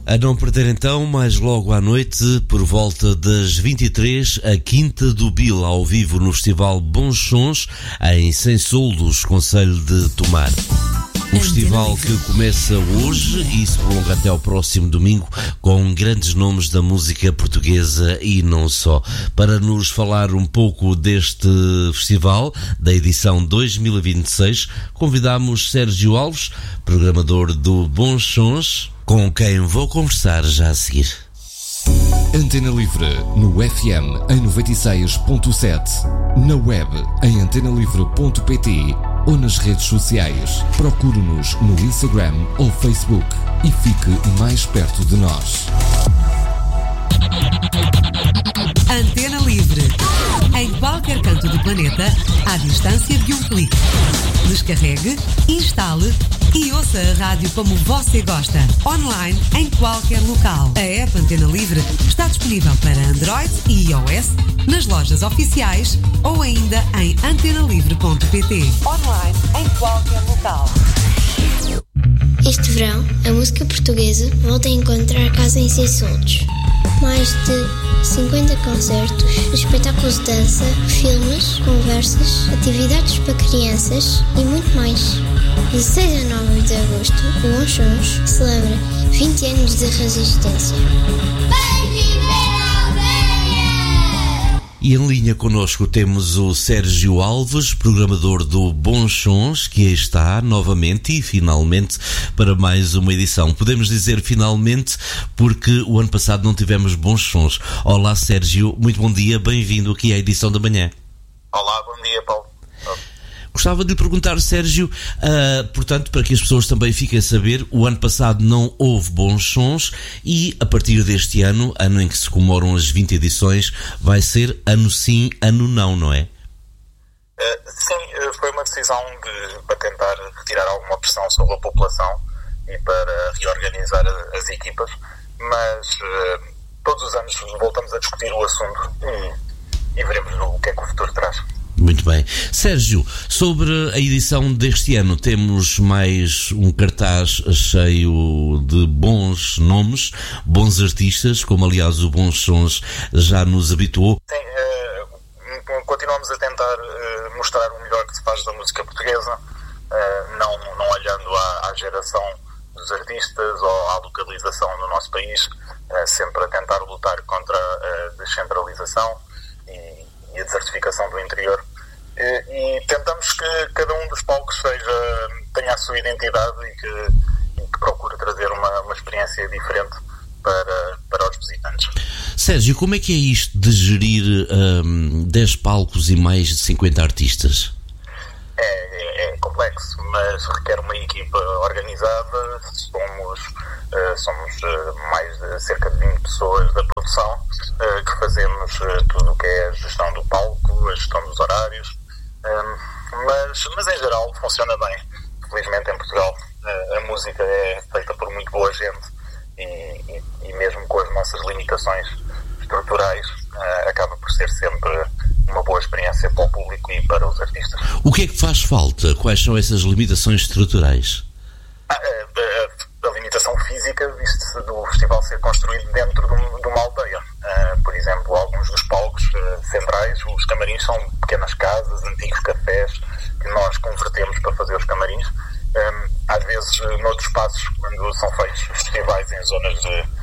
A não perder então, mais logo à noite, por volta das 23, a Quinta do Bil, ao vivo no Festival Bons Sons, em Sensoldos, concelho de Tomar. O festival que começa hoje e se prolonga até ao próximo domingo, com grandes nomes da música portuguesa e não só. Para nos falar um pouco deste festival, da edição 2026, convidamos Sérgio Alves, programador do Bons Sons, com quem vou conversar já a seguir. Antena Livre, no FM em 96.7, na web em antenalivre.pt ou nas redes sociais. Procure-nos no Instagram ou Facebook e fique mais perto de nós. Antena Livre, em qualquer canto do planeta, à distância de um clique. Descarregue, instale e ouça a rádio como você gosta. Online, em qualquer local. A app Antena Livre está disponível para Android e iOS, nas lojas oficiais ou ainda em antenalivre.pt. Online, em qualquer local. Este verão, a música portuguesa volta a encontrar casa em Sensoldos. Mais de 50 concertos, espetáculos de dança, filmes, conversas, atividades para crianças e muito mais. De 6 a 9 de agosto, o Bons Sons celebra 20 anos de resistência. E em linha connosco temos o Sérgio Alves, programador do Bons Sons, que aí está novamente e finalmente para mais uma edição. Podemos dizer finalmente porque o ano passado não tivemos Bons Sons. Olá Sérgio, muito bom dia, bem-vindo aqui à edição da manhã. Olá, bom dia Paulo. Gostava de lhe perguntar, Sérgio, portanto, para que as pessoas também fiquem a saber, o ano passado não houve Bons Sons e a partir deste ano, ano em que se comemoram as 20 edições, vai ser ano sim, ano não, não é? Sim, foi uma decisão para tentar retirar alguma pressão sobre a população e para reorganizar as equipas, mas todos os anos voltamos a discutir o assunto e veremos o que é que o futuro traz. Muito bem. Sérgio, sobre a edição deste ano, temos mais um cartaz cheio de bons nomes, bons artistas, como aliás o Bons Sons já nos habituou. Sim, continuamos a tentar mostrar o melhor que se faz da música portuguesa, não olhando à geração dos artistas ou à localização do nosso país, sempre a tentar lutar contra a descentralização e a desertificação do interior. E tentamos que cada um dos palcos tenha a sua identidade e que procure trazer uma experiência diferente para os visitantes. Sérgio, como é que é isto de gerir 10 palcos e mais de 50 artistas? É complexo, mas requer uma equipa organizada. Somos mais de cerca de 20 pessoas da produção que fazemos tudo o que é a gestão do palco, a gestão dos horários, mas em geral funciona bem. Felizmente em Portugal a música é feita por muito boa gente e mesmo com as nossas limitações estruturais acaba por ser sempre uma boa experiência para o público e para os artistas. O que é que faz falta? Quais são essas limitações estruturais? A limitação física, visto do festival ser construído dentro de uma aldeia. Por exemplo, alguns dos palcos centrais, os camarins são pequenas casas, antigos cafés, que nós convertemos para fazer os camarins. Às vezes, noutros espaços, quando são feitos festivais em zonas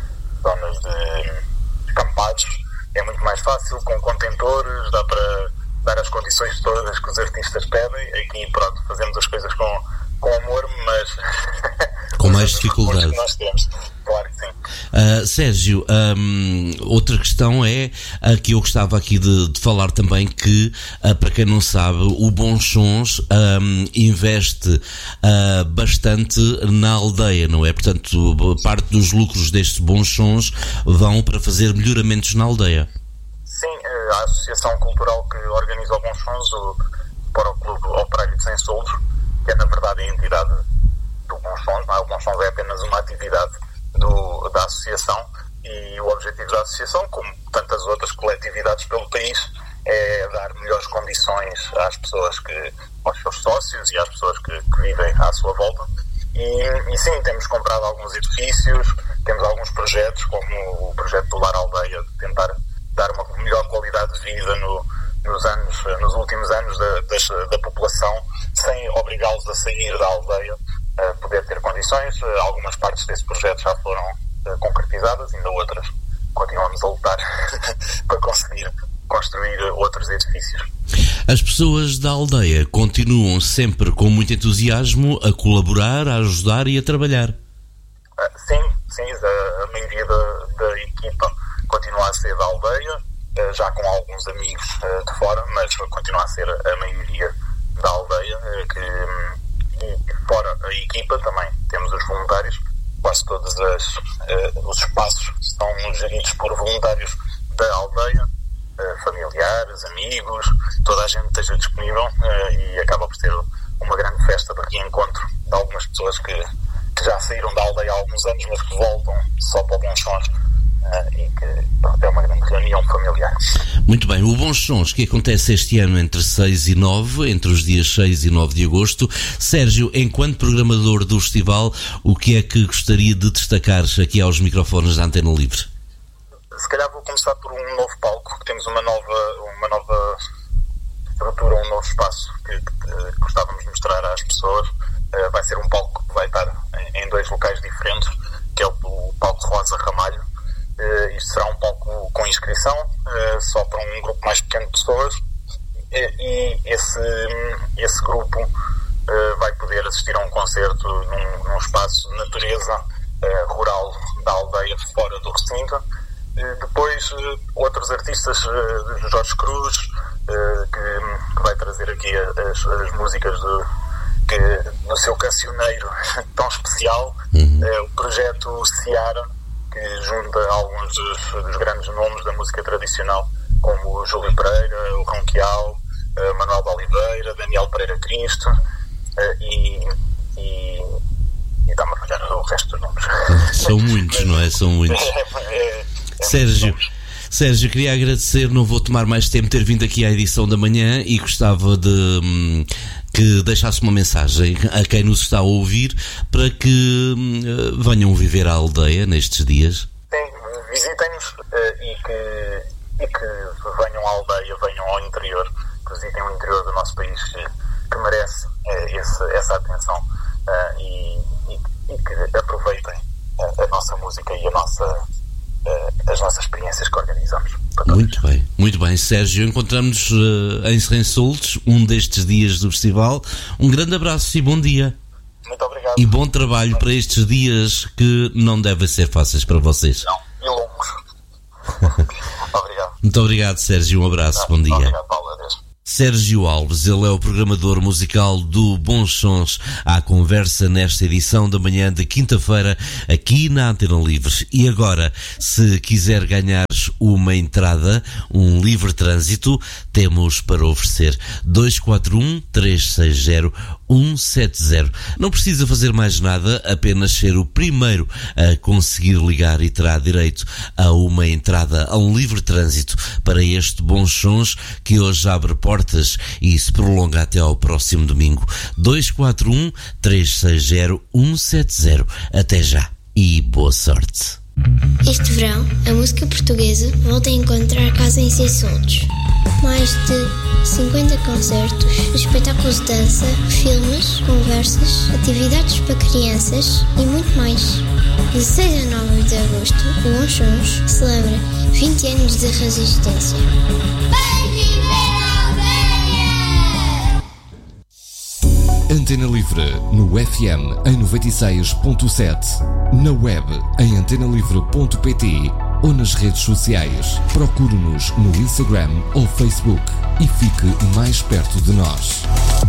de acampados, é muito mais fácil, com contentores, dá para dar as condições todas que os artistas pedem. Aqui, pronto, fazemos as coisas com amor, mas com mais dificuldade. Que nós temos, claro que sim. Sérgio, outra questão é a que eu gostava aqui de falar também, que para quem não sabe, o Bons Sons investe bastante na aldeia, não é? Portanto, parte dos lucros destes Bons Sons vão para fazer melhoramentos na aldeia. Sim, a Associação Cultural que organiza o Bons Sons, o Clube Operário de Sensoldos, que é na verdade a entidade do Bons Sons, não é? O Bons Sons é apenas uma atividade da associação e o objetivo da associação, como tantas outras coletividades pelo país, é dar melhores condições às pessoas aos seus sócios e às pessoas que vivem à sua volta. E sim, temos comprado alguns edifícios, temos alguns projetos, como o projeto do Lar Aldeia, de tentar dar uma melhor qualidade de vida nos últimos anos da população, sem obrigá-los a sair da aldeia, a poder ter condições. Algumas partes desse projeto já foram concretizadas, ainda outras continuamos a lutar para conseguir construir outros edifícios. As pessoas da aldeia continuam sempre com muito entusiasmo a colaborar, a ajudar e a trabalhar. Sim, a maioria da equipa continua a ser da aldeia, já com alguns amigos de fora, mas continua a ser a maioria da aldeia, e fora a equipa também temos os voluntários. Quase todos os espaços são geridos por voluntários da aldeia, familiares, amigos, toda a gente esteja disponível, e acaba por ser uma grande festa de reencontro de algumas pessoas que já saíram da aldeia há alguns anos, mas que voltam só para o Bons Sons, e que é uma grande reunião familiar. Muito bem, o Bons Sons, que acontece este ano entre 6 e 9, entre os dias 6 e 9 de agosto. Sérgio, enquanto programador do festival, o que é que gostaria de destacar aqui aos microfones da Antena Livre? Se calhar vou começar por um novo palco, que temos uma nova estrutura, um novo espaço que gostávamos de mostrar às pessoas. Vai ser um palco que vai estar em 2 locais diferentes, que é o palco Rosa Ramalho. Isto será um palco com inscrição, só para um grupo mais pequeno de pessoas, e esse grupo vai poder assistir a um concerto num espaço de natureza rural da aldeia, fora do recinto. Depois outros artistas, Jorge Cruz, que vai trazer aqui as músicas no seu cancioneiro tão especial. O projeto Ciara, que junta alguns dos grandes nomes da música tradicional, como o Júlio Pereira, o Ronquial, Manuel de Oliveira, Daniel Pereira Cristo, e está-me a falhar o resto dos nomes. São muitos, não é? São muitos. Sérgio, queria agradecer, não vou tomar mais tempo, ter vindo aqui à edição da manhã, e gostava de que deixasse uma mensagem a quem nos está a ouvir para que venham viver a aldeia nestes dias. Sim, visitem-nos e que venham à aldeia, venham ao interior, que visitem o interior do nosso país, que merece essa atenção, e que aproveitem a nossa música e as nossas experiências que organizamos. Muito bem, Sérgio, encontramos-nos em Serrensoltos, um destes dias do festival. Um grande abraço e bom dia. Muito obrigado. E bom trabalho para estes dias que não devem ser fáceis para vocês. Não, e longos. Obrigado. Muito obrigado, Sérgio, um abraço, bom dia. Obrigado, Paulo, adeus. Sérgio Alves, ele é o programador musical do Bons Sons, à conversa nesta edição da manhã de quinta-feira aqui na Antena Livre. E agora, se quiser ganhar uma entrada, um livre trânsito, temos para oferecer 241-360-170. Não precisa fazer mais nada, apenas ser o primeiro a conseguir ligar e terá direito a uma entrada, a um livre trânsito para este Bons Sons, que hoje abre portas e se prolonga até ao próximo domingo. 241-360-170. Até já e boa sorte. Este verão, a música portuguesa volta a encontrar casa em Serrensoltos. Mais de 50 concertos, espetáculos de dança, filmes, conversas, atividades para crianças e muito mais. De 6 a 9 de agosto, o Bons Sons celebra 20 anos de resistência. Antena Livre no FM em 96.7, na web em antenalivre.pt ou nas redes sociais. Procure-nos no Instagram ou Facebook e fique mais perto de nós.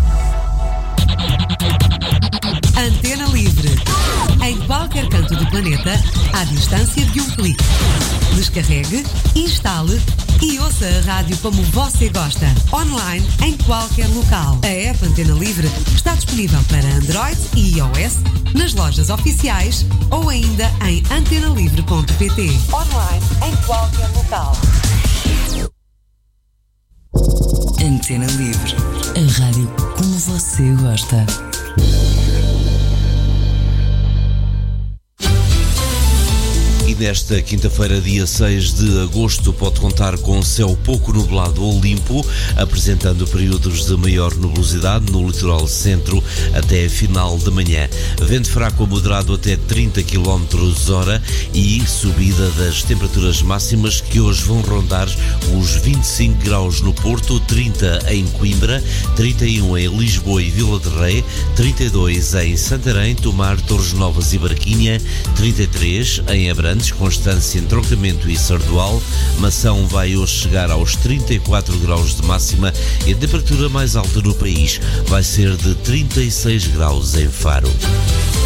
Antena Livre. Em qualquer canto do planeta, à distância de um clique. Descarregue, instale e ouça a rádio como você gosta. Online, em qualquer local. A app Antena Livre está disponível para Android e iOS, nas lojas oficiais ou ainda em antenalivre.pt. Online, em qualquer local. Antena Livre. A rádio como você gosta. nesta quinta-feira, dia 6 de agosto, pode contar com céu pouco nublado ou limpo, apresentando períodos de maior nubosidade no litoral centro até final da manhã. Vento fraco a moderado até 30 km/h e subida das temperaturas máximas que hoje vão rondar os 25 graus no Porto, 30 em Coimbra, 31 em Lisboa e Vila de Rei, 32 em Santarém, Tomar, Torres Novas e Barquinha, 33 em Abrantes, Constância, Entroncamento e Sardual. Mação vai hoje chegar aos 34 graus de máxima e a temperatura mais alta no país vai ser de 36 graus em Faro.